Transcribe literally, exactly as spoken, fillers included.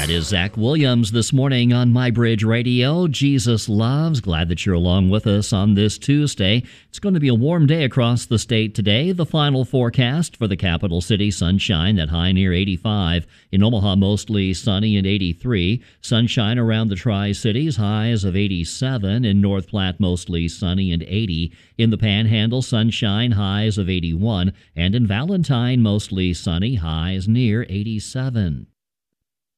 That is Zach Williams this morning on My Bridge Radio. Jesus Loves. Glad that you're along with us on this Tuesday. It's going to be a warm day across the state today. The final forecast for the capital city: sunshine, that high near eighty-five. In Omaha, mostly sunny and eighty-three. Sunshine around the Tri-Cities, highs of eighty-seven. In North Platte, mostly sunny and eighty. In the Panhandle, sunshine, highs of eighty-one. And in Valentine, mostly sunny, highs near eighty-seven.